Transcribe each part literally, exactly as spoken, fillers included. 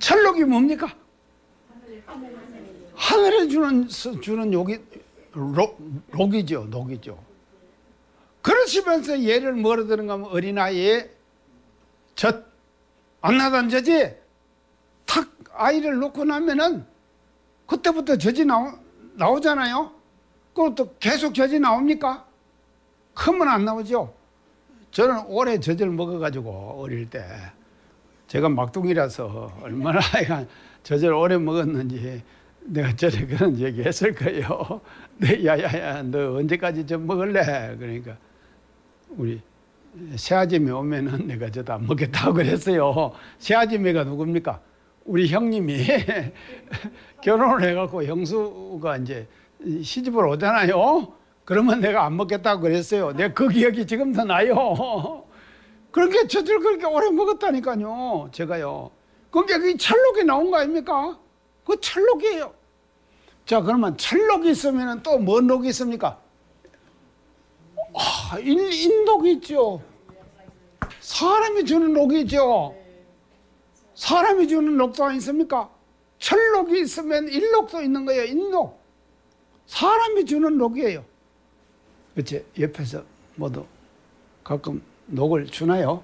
철록이 뭡니까? 하늘을 주는, 주는 욕이, 록, 녹이죠, 녹이죠. 그러시면서 예를 뭐로 드는가 하면 어린아이의 젖, 안 나던 젖이 탁 아이를 놓고 나면은 그때부터 젖이 나오, 나오잖아요. 그것도 계속 젖이 나옵니까? 크면 안 나오죠. 저는 오래 젖을 먹어가지고 어릴 때 제가 막둥이라서 얼마나 젖을 오래 먹었는지 내가 전에 그런 얘기 했을 거예요. 네, 야야야 너 언제까지 젖 먹을래? 그러니까 우리 새아줌이 오면은 내가 젖 안 먹겠다고 그랬어요. 새아줌이가 누굽니까? 우리 형님이 결혼을 해갖고 형수가 이제 시집을 오잖아요. 그러면 내가 안 먹겠다고 그랬어요. 내가 그 기억이 지금도 나요. 그렇게 젖을 그렇게 오래 먹었다니까요. 제가요. 그게 그 철록이 나온 거 아닙니까? 그 철록이에요. 자, 그러면 철록이 있으면 또 뭔 녹이 있습니까? 아, 인, 인독이 있죠. 사람이 주는 녹이 있죠. 사람이 주는 녹도 아니습니까? 철록이 있으면 인록도 있는 거예요. 인록. 사람이 주는 녹이에요. 그치? 옆에서 모두 가끔 녹을 주나요?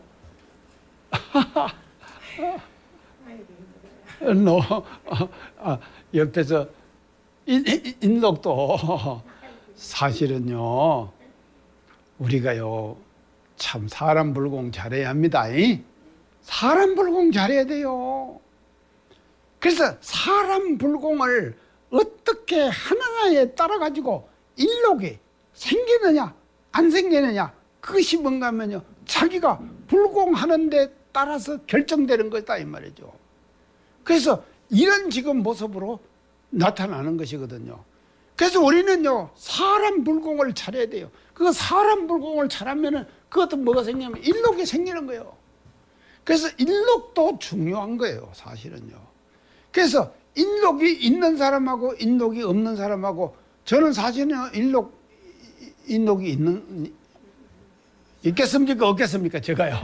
노, 아, 옆에서 인, 인록도 사실은요 우리가요 참 사람 불공 잘해야 합니다. 이? 사람 불공 잘해야 돼요. 그래서 사람 불공을 어떻게 하느냐에 따라 가지고 인록이 생기느냐 안 생기느냐 그것이 뭔가 하면요 자기가 불공하는 데 따라서 결정되는 거다 이 말이죠. 그래서 이런 지금 모습으로 나타나는 것이거든요. 그래서 우리는요 사람 불공을 잘해야 돼요. 그 사람 불공을 잘하면은 그것도 뭐가 생기냐면 인록이 생기는 거예요. 그래서 인록도 중요한 거예요 사실은요. 그래서 인록이 있는 사람하고 인록이 없는 사람하고 저는 사실은 인록 인록이 있는 있겠습니까 없겠습니까 제가요.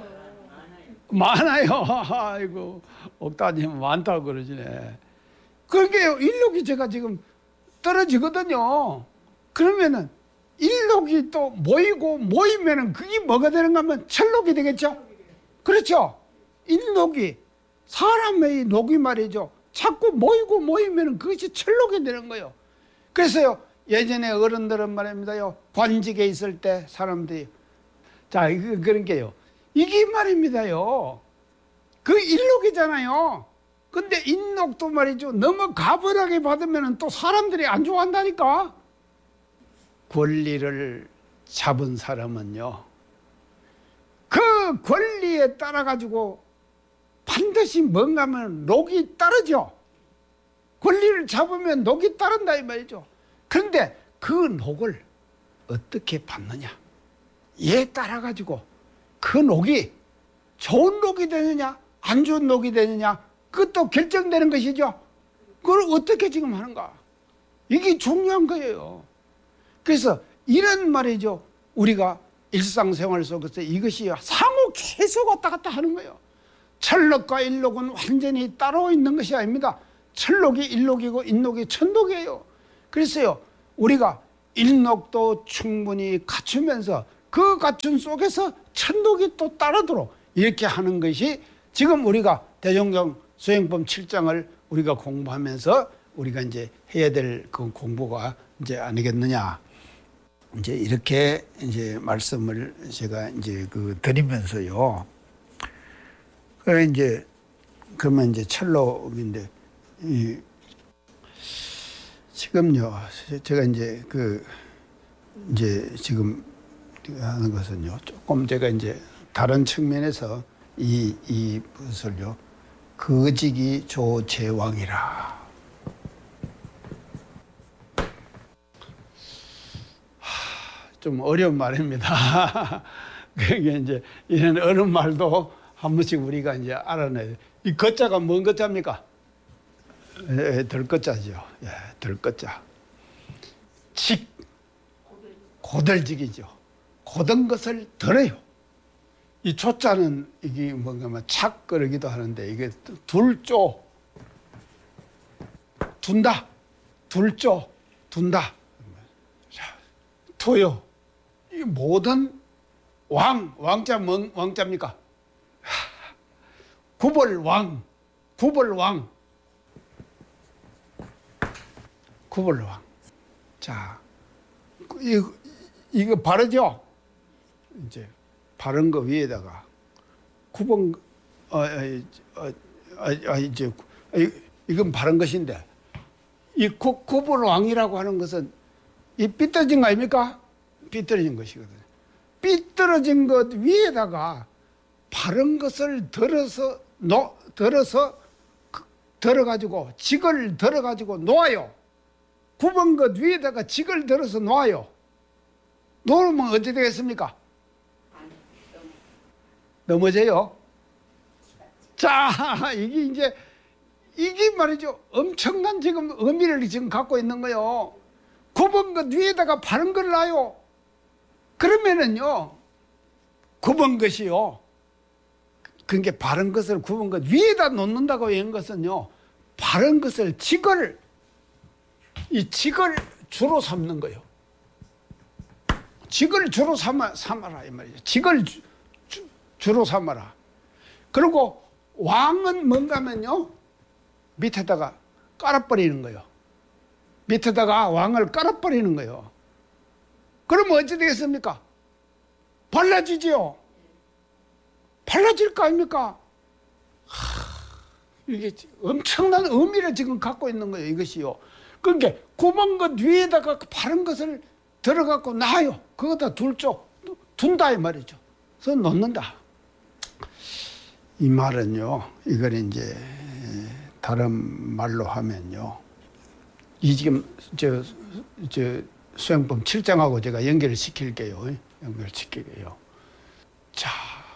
많아요. 아이고 옥다님 많다고 그러시네. 그러니까 인록이 제가 지금 떨어지거든요. 그러면은 인록이 또 모이고 모이면은 그게 뭐가 되는가 하면 철록이 되겠죠. 그렇죠. 인록이 사람의 녹이 말이죠. 자꾸 모이고 모이면은 그것이 철록이 되는 거예요. 그래서요 예전에 어른들은 말입니다요 관직에 있을 때 사람들이 자 그런 게요 이게 말입니다요 그 인록이잖아요. 근데 인록도 말이죠 너무 가벌하게 받으면 또 사람들이 안 좋아한다니까. 권리를 잡은 사람은요 그 권리에 따라 가지고 반드시 뭔가 하면 녹이 따르죠. 권리를 잡으면 녹이 따른다 이 말이죠. 그런데 그 녹을 어떻게 받느냐 얘에 따라 가지고 그 녹이 좋은 녹이 되느냐 안 좋은 녹이 되느냐 그것도 결정되는 것이죠. 그걸 어떻게 지금 하는가 이게 중요한 거예요. 그래서 이런 말이죠 우리가 일상생활 속에서 이것이 상호 계속 왔다 갔다 하는 거예요. 철록과 인록은 완전히 따로 있는 것이 아닙니다. 철록이 인록이고 인록이 천록이에요. 그래서요 우리가 인록도 충분히 갖추면서 그 갖춘 속에서 천록이 또 따르도록 이렇게 하는 것이 지금 우리가 대종경 수행법 칠 장을 우리가 공부하면서 우리가 이제 해야 될 그 공부가 이제 아니겠느냐. 이제 이렇게 이제 말씀을 제가 이제 그 드리면서요. 그 이제 그러면 이제 철록인데 이 지금요 제가 이제 그 이제 지금 하는 것은요 조금 제가 이제 다른 측면에서 이 이 것을요 거직이 조제왕이라. 좀 어려운 말입니다. 그게 이제 이런 어려운 말도 한 번씩 우리가 이제 알아내야 돼. 이 거자가 뭔 거자입니까? 예, 덜거자죠. 예, 덜거자. 직, 고들직이죠. 고든 것을 덜어요. 이 조자는 이게 뭔가 착거리기도 하는데 이게 둘조 둔다 둘조 둔다 자, 투요 이 모든 왕 왕자 뭐, 왕자입니까? 구벌왕 구벌왕 구벌왕 자 이거, 이거 바르죠? 이제 바른 거 위에다가 구번 어, 어, 어, 어, 이제 이건 바른 것인데 이 구, 구벌왕이라고 하는 것은 이 삐뚤어진 거 아닙니까? 삐뚤어진 것이거든요. 삐뚤어진 것 위에다가 바른 것을 들어서 놓 들어서 들어가지고 직을 들어가지고 놓아요. 굽은 것 위에다가 직을 들어서 놓아요. 놓으면 어떻게 되겠습니까? 넘어져요. 자, 이게 이제 이게 말이죠. 엄청난 지금 의미를 지금 갖고 있는 거예요. 굽은 것 위에다가 바른 걸 놔요. 그러면은요, 굽은 것이요. 그게 바른 것을 굽은 것 위에다 놓는다고 하는 것은요, 바른 것을 직을 이 직을 주로 삼는 거예요. 직을 주로 삼아, 삼아라 이 말이죠. 직을 주, 주, 주로 삼아라. 그리고 왕은 뭔가면요, 밑에다가 깔아버리는 거예요. 밑에다가 왕을 깔아버리는 거예요. 그러면 어찌 되겠습니까? 발라지지요. 발라질 거 아닙니까? 하, 이게 엄청난 의미를 지금 갖고 있는 거예요, 이것이요. 그러니까 굽은 것 위에다가 바른 것을 들어갖고 놔요. 그거다 둘쪽 둔다 이 말이죠. 그래서 놓는다. 이 말은요, 이걸 이제 다른 말로 하면요, 이 지금 저, 저 수행법 칠 장하고 제가 연결을 시킬게요. 연결시킬게요. 자,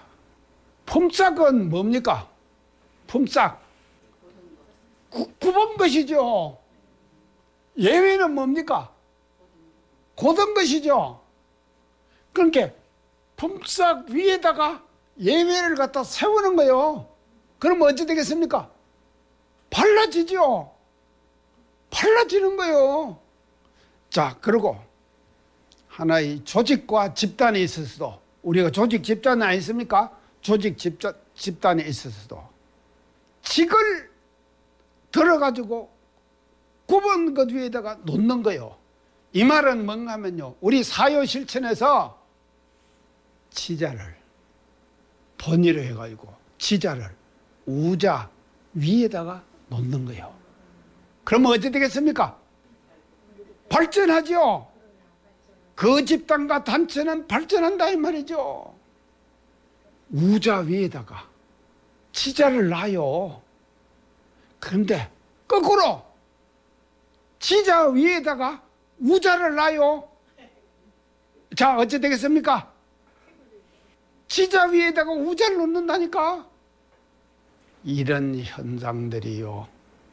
품삯은 뭡니까? 품삯. 구, 굽은 것이죠. 예외는 뭡니까? 고든 것이죠. 그러니까 품삯 위에다가 예외를 갖다 세우는 거예요. 그럼 어찌 되겠습니까? 발라지죠. 발라지는 거예요. 자, 그리고 하나의 조직과 집단에 있어서도, 우리가 조직 집단이 아니습니까? 조직 집단, 집단에 있어서도 직을 들어가지고 굽은 것 위에다가 놓는 거예요. 이 말은 뭔가 하면요, 우리 사요 실천에서 지자를 번외로 해가지고 지자를 우자 위에다가 놓는 거예요. 그러면 어찌 되겠습니까? 발전하죠. 그 집단과 단체는 발전한다 이 말이죠. 우자 위에다가 지자를 놔요. 그런데 거꾸로 지자 위에다가 우자를 놔요. 자, 어찌 되겠습니까? 지자 위에다가 우자를 놓는다니까. 이런 현상들이요,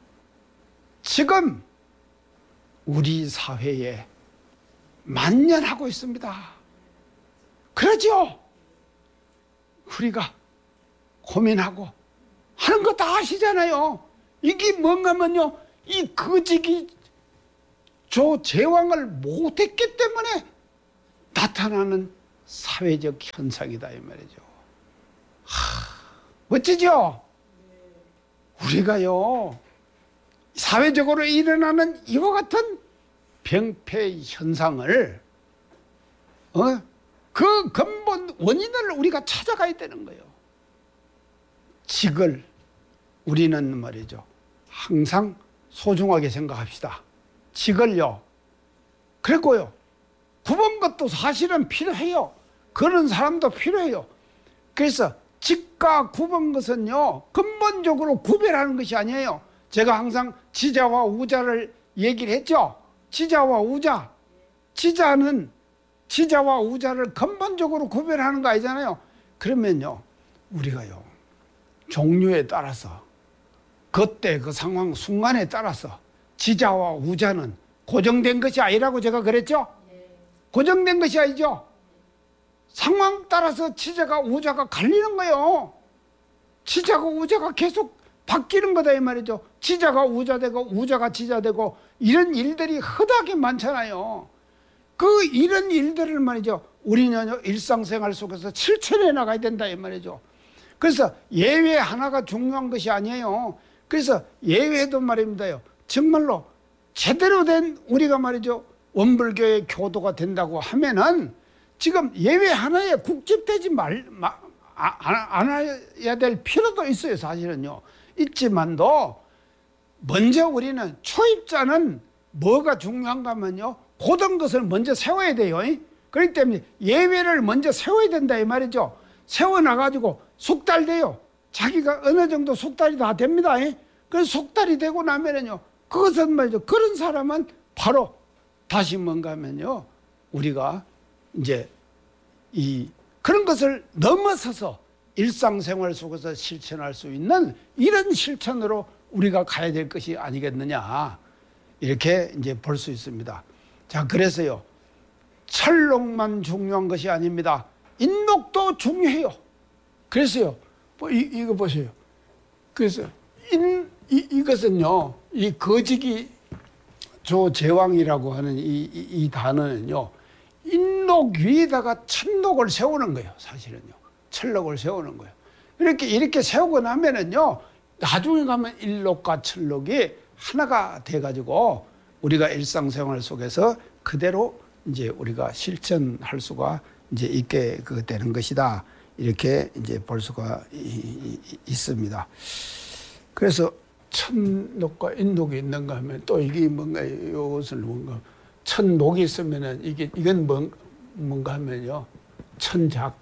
지금 우리 사회에 만연하고 있습니다. 그러죠? 우리가 고민하고 하는 거 다 아시잖아요. 이게 뭔가면요, 이 거지기 조 제왕을 못했기 때문에 나타나는 사회적 현상이다 이 말이죠. 하, 멋지죠? 우리가요, 사회적으로 일어나는 이와 같은 병폐 현상을 어? 그 근본 원인을 우리가 찾아가야 되는 거예요. 직을 우리는 말이죠, 항상 소중하게 생각합시다. 직을요. 그랬고요, 굽은 것도 사실은 필요해요. 그런 사람도 필요해요. 그래서 직과 굽은 것은요, 근본적으로 구별하는 것이 아니에요. 제가 항상 지자와 우자를 얘기를 했죠. 지자와 우자. 지자는 지자와 우자를 근본적으로 구별하는 거 아니잖아요. 그러면요, 우리가요, 종류에 따라서 그때 그 상황 순간에 따라서 지자와 우자는 고정된 것이 아니라고 제가 그랬죠. 고정된 것이 아니죠. 상황 따라서 지자가 우자가 갈리는 거예요. 지자가 우자가 계속 바뀌는 거다 이 말이죠. 지자가 우자되고 우자가 지자되고 이런 일들이 허다하게 많잖아요. 그 이런 일들을 말이죠, 우리는 일상생활 속에서 실천해 나가야 된다 이 말이죠. 그래서 예외 하나가 중요한 것이 아니에요. 그래서 예외도 말입니다요, 정말로 제대로 된 우리가 말이죠, 원불교의 교도가 된다고 하면은 지금 예외 하나에 국집되지 말, 마, 아, 않아야 될 필요도 있어요. 사실은요. 있지만도 먼저 우리는 초입자는 뭐가 중요한가 하면요, 고든 것을 먼저 세워야 돼요. 그렇기 때문에 예외를 먼저 세워야 된다 이 말이죠. 세워놔가지고 숙달돼요. 자기가 어느 정도 숙달이 다 됩니다. 그래서 숙달이 되고 나면은요, 그것은 말이죠, 그런 사람은 바로 다시 뭔가 하면요, 우리가 이제 이 그런 것을 넘어서서 일상생활 속에서 실천할 수 있는 이런 실천으로 우리가 가야 될 것이 아니겠느냐, 이렇게 이제 볼 수 있습니다. 자, 그래서요, 철록만 중요한 것이 아닙니다. 인록도 중요해요. 그래서요, 뭐 이, 이거 보세요. 그래서 인, 이, 이것은요, 이 거지기 조제왕이라고 하는 이, 이, 이 단어는요, 인록 위에다가 천록을 세우는 거예요. 사실은요, 천록을 세우는 거예요. 이렇게 이렇게 세우고 나면은요, 나중에 가면 인록과 천록이 하나가 돼가지고 우리가 일상생활 속에서 그대로 이제 우리가 실천할 수가 이제 있게 그 되는 것이다. 이렇게 이제 볼 수가 있습니다. 그래서 천록과 인록이 있는가 하면 또 이게 뭔가, 이것은 뭔가, 천록이 있으면은 이게, 이건 뭔, 뭔가 하면요, 천작.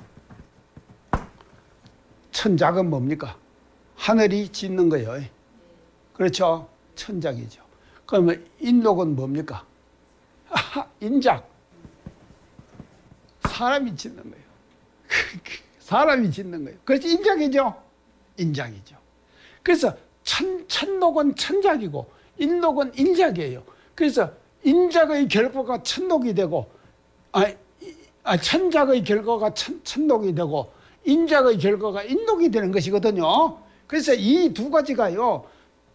천작은 뭡니까? 하늘이 짓는 거예요. 그렇죠? 천작이죠. 그러면 인록은 뭡니까? 인작. 사람이 짓는 거예요. 사람이 짓는 거예요. 그래서 인작이죠? 인작이죠. 그래서 천, 천록은 천작이고 인록은 인작이에요. 그래서 인작의 결과가 천록이 되고, 아, 아 천작의 결과가 천, 천록이 되고 인작의 결과가 인록이 되는 것이거든요. 그래서 이 두 가지가요,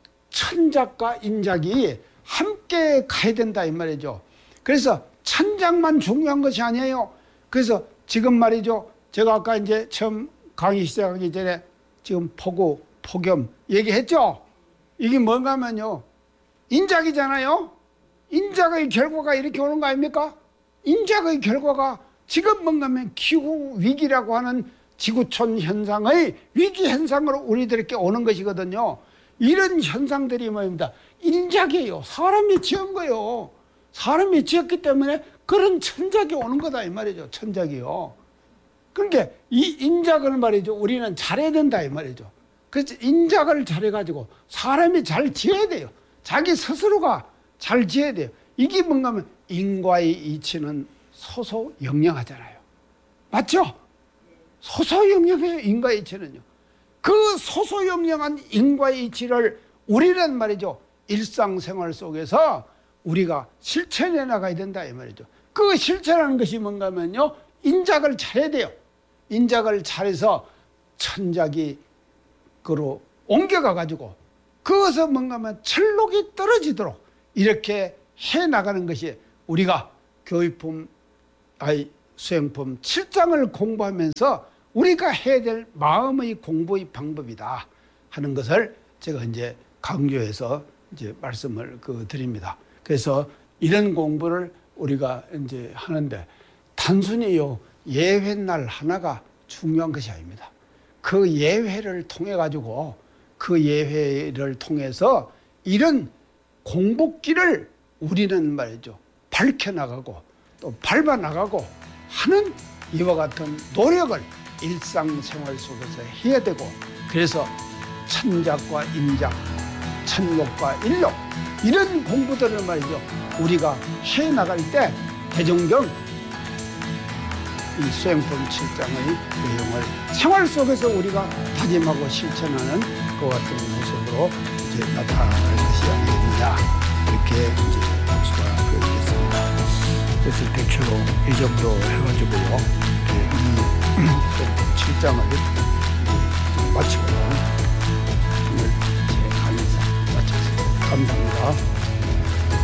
천작과 인작이 함께 가야 된다 이 말이죠. 그래서 천작만 중요한 것이 아니에요. 그래서 지금 말이죠, 제가 아까 이제 처음 강의 시작하기 전에 지금 포구, 폭염 얘기했죠. 이게 뭔가 하면요, 인작이잖아요. 인작의 결과가 이렇게 오는 거 아닙니까? 인작의 결과가 지금 뭔가 하면 기후 위기라고 하는 지구촌 현상의 위기 현상으로 우리들에게 오는 것이거든요. 이런 현상들이 뭐입니다? 인작이에요. 사람이 지은 거예요. 사람이 지었기 때문에 그런 천작이 오는 거다 이 말이죠. 천작이요. 그러니까 이 인작을 말이죠, 우리는 잘해야 된다 이 말이죠. 그래서 인작을 잘해가지고 사람이 잘 지어야 돼요. 자기 스스로가 잘 지어야 돼요. 이게 뭔가 하면 인과의 이치는 소소영령하잖아요. 맞죠? 소소영령해요. 인과의 이치는요. 그 소소영령한 인과의 이치를 우리는 말이죠, 일상생활 속에서 우리가 실천해 나가야 된다 이 말이죠. 그 실천하는 것이 뭔가 하면요, 인작을 잘해야 돼요. 인작을 잘해서 천작이 그로 옮겨가 가지고 그것을 뭔가 하면 철록이 떨어지도록 이렇게 해 나가는 것이 우리가 교육품, 아이 수행품 칠 장을 공부하면서 우리가 해야 될 마음의 공부의 방법이다 하는 것을 제가 이제 강조해서 이제 말씀을 그 드립니다. 그래서 이런 공부를 우리가 이제 하는데 단순히요, 예회날 하나가 중요한 것이 아닙니다. 그 예회를 통해 가지고 그 예회를 통해서 이런 공복길을 우리는 말이죠, 밝혀나가고 또 밟아나가고 하는 이와 같은 노력을 일상생활 속에서 해야 되고, 그래서 천작과 인작, 천록과 인록 이런 공부들을 말이죠, 우리가 해 나갈 때 대종경 이 수행품 칠 장의 내용을 생활 속에서 우리가 다짐하고 실천하는 그 같은 모습으로 이제 나타날 것이 아니겠느냐, 이렇게 이제 볼 수가 있겠습니다. 그래서 대체로 이 정도 해가지고요, 이 칠 장을 마치고 오늘 제 강의사 마쳤습니다. 감사합니다.